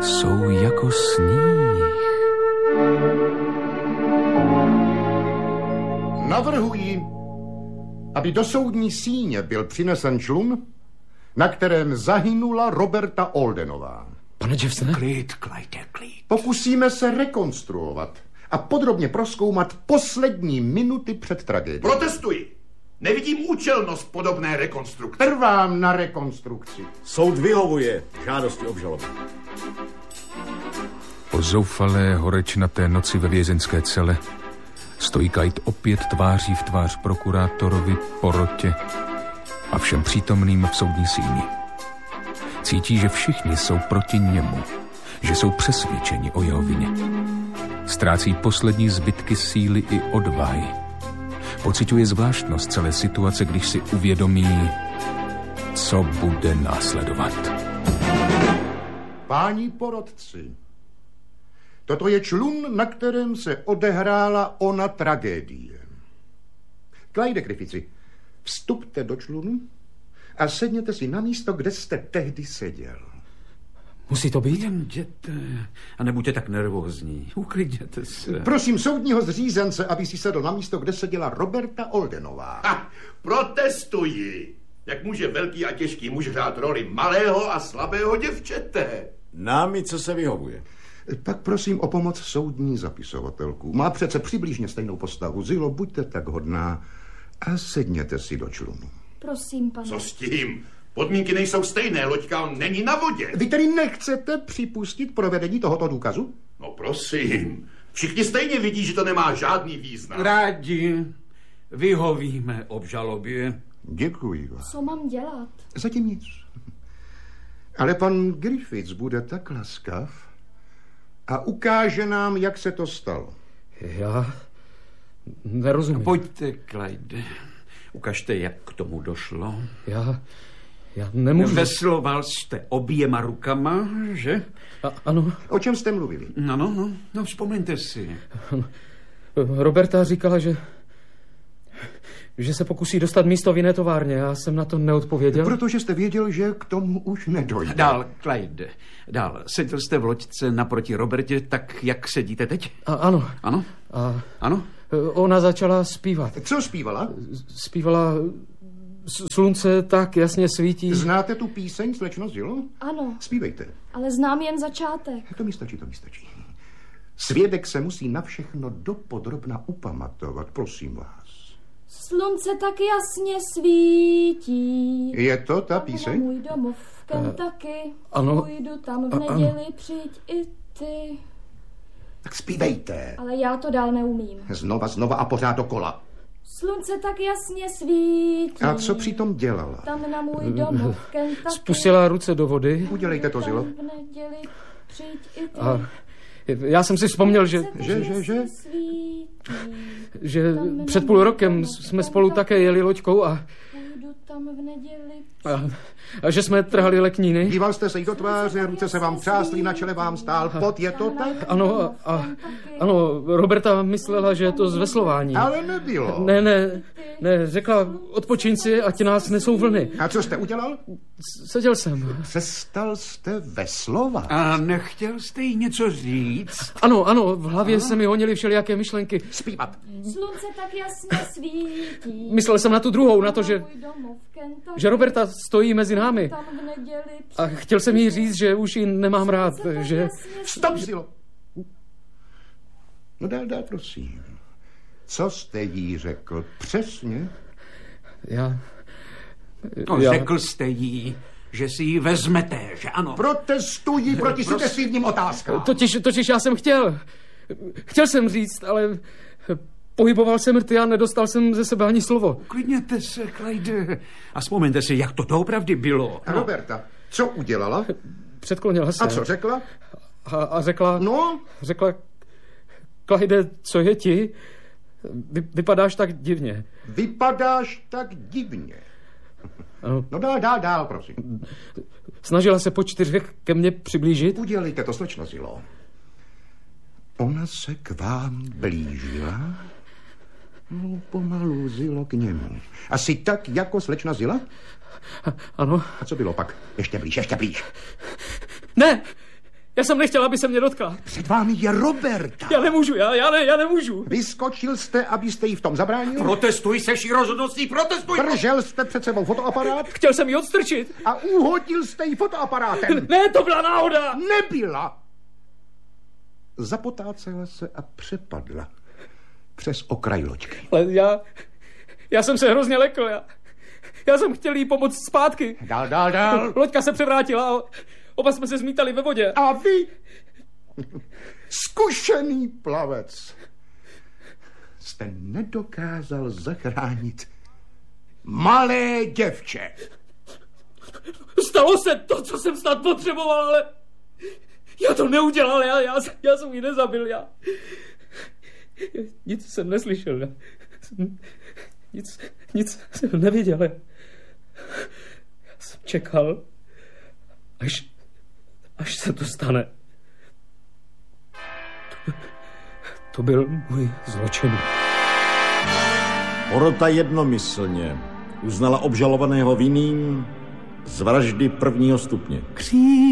jsou jako sníh. Navrhuji, aby do soudní síně byl přinesen člun, na kterém zahynula Roberta Aldenová. Pane Jeffsone? Klid, Clyde, klid. Pokusíme se rekonstruovat a podrobně prozkoumat poslední minuty před tragédií. Protestuji. Nevidím účelnost podobné rekonstrukce. Trvám na rekonstrukci. Soud vyhovuje žádosti obžaloby. Po zoufalé horečnaté noci ve vězenské cele stojí Clyde opět tváří v tvář prokurátorovi, porotě a všem přítomným v soudní síni. Cítí, že všichni jsou proti němu, že jsou přesvědčeni o jeho vině. Ztrácí poslední zbytky síly i odvahy. Pociťuje zvláštnost celé situace, když si uvědomí, co bude následovat. Páni porotci, toto je člun, na kterém se odehrála ona tragédie. Clyde Griffithy, vstupte do člunu a sedněte si na místo, kde jste tehdy seděl. Musí to být? Jděte a nebuďte tak nervózní. Uklidněte se. Prosím soudního zřízence, aby si sedl na místo, kde seděla Roberta Aldenová. Protestuji. Jak může velký a těžký muž hrát roli malého a slabého děvčete? Námi, co se vyhovuje. Pak prosím o pomoc soudní zapisovatelku. Má přece přibližně stejnou postavu. Zilo, buďte tak hodná a sedněte si do člunu. Prosím, pane. Co s tím? Podmínky nejsou stejné, loďka není na vodě. Vy tedy nechcete připustit provedení tohoto důkazu? No prosím, všichni stejně vidí, že to nemá žádný význam. Rádi vyhovíme obžalobě. Děkuji vám. Co mám dělat? Zatím nic. Ale pan Griffiths bude tak laskav a ukáže nám, jak se to stalo. Já nerozumím. Pojďte, Clyde. Ukažte, jak k tomu došlo. Já nemůžu. Vesloval jste oběma rukama, že? Ano. O čem jste mluvili? No, vzpomeňte si. Roberta říkala, že se pokusí dostat místo v jiné továrně. Já jsem na to neodpověděl. Protože jste věděl, že k tomu už nedojde. Dál, Clyde. Dál. Seděl jste v loďce naproti Robertě, tak jak sedíte teď? Ano. Ano? Ano? Ona začala zpívat. Co zpívala? Zpívala Slunce tak jasně svítí. Znáte tu píseň, slečno Zilo? Ano. Zpívejte. Ale znám jen začátek. To mi stačí. Svědek se musí na všechno dopodrobna upamatovat, prosím vás. Slunce tak jasně svítí. Je to ta píseň? Můj domov v Kentucky. Ano. Půjdu tam v neděli, přijď i ty. Tak zpívejte. Ale já to dál neumím. Znova a pořád dokola. Slunce tak jasně svítí. A co přitom dělala? Tam na můj domov v Kentucky. Spustila ruce do vody. Udělejte to, Zilo. V neděli, přijď i ty. Já jsem si vzpomněl, že před půl rokem jsme spolu také jeli loďkou a že jsme trhali lekníny. Díval jste se jí do tváře, ruce se vám třásly, na čele vám stál pot, je to tak? Ano, Roberta myslela, že je to zveslování. Ale nebylo. Ne, řekla, odpočiň si, ať nás nesou vlny. A co jste udělal? Seděl jsem. Přestal jste veslovat. A nechtěl jste jí něco říct? Ano, v hlavě se mi honily všelijaké myšlenky. Zpívat. Slunce tak jasně svítí. Myslel jsem na tu druhou, na to, že Roberta stojí mezi námi. A chtěl jsem jí říct, že už ji nemám rád, že... Stop, Zilo. No dál, prosím. Co jste jí řekl přesně? Řekl jste jí, že si ji vezmete, že ano? Protestuji proti sugestivním otázkám. Totiž já jsem chtěl. Chtěl jsem říct, ale pohyboval jsem rty a nedostal jsem ze sebe ani slovo. Uklidněte se, Clyde. A vzpomeňte si, jak to doopravdy bylo. Roberta, co udělala? Předklonila se. A co řekla? A řekla... No? Řekla, Clyde, co je ti? Vypadáš tak divně. Vypadáš tak divně. Ano. No dál, prosím. Snažila se po 4 ke mně přiblížit. Udělejte to, slečno Zilo. Ona se k vám blížila? No, pomalu, Zilo, k němu. Asi tak, jako slečna Ano. A co bylo pak? Ještě blíž. Ne! Já jsem nechtěl, aby se mě dotkla. Před vámi je Roberta. Já nemůžu, já nemůžu. Vyskočil jste, abyste jí v tom zabránil? Protestuj, seš rozhodností, protestuj! Držel jste před sebou fotoaparát? Chtěl jsem ji odstrčit. A uhodil jste jí fotoaparátem? Ne, to byla náhoda. Nebyla. Zapotácela se a přepadla přes okraj loďky. Ale já jsem se hrozně lekl. Já jsem chtěl jí pomoct zpátky. Dál. Loďka se převrátila a oba jsme se zmítali ve vodě. A vy, zkušený plavec, jste nedokázal zachránit malé děvče. Stalo se to, co jsem snad potřeboval, ale já to neudělal, já jsem ji nezabil, nic jsem neslyšel, nic jsem neviděl. Já jsem čekal, až se to stane. To byl můj zločin. Porota jednomyslně uznala obžalovaného vinným z vraždy 1. stupně.